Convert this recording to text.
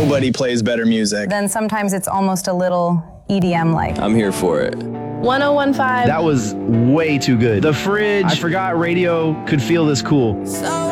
nobody plays better music. Then sometimes it's almost a little EDM-like. I'm here for it. 1015. That was way too good. The Fridge. I forgot radio could feel this cool. So